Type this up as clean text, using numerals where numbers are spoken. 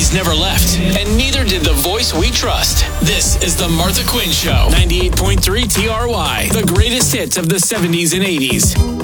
70s never left, and neither did the voice we trust. This is The Martha Quinn Show, 98.3 TRY, the greatest hits of the 70s and 80s.